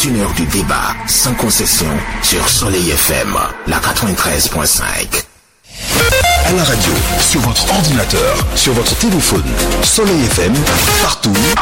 toute une heure de débat sans concession sur Soleil FM, la 93.5. À la radio, sur votre ordinateur, sur votre téléphone, Soleil FM, partout,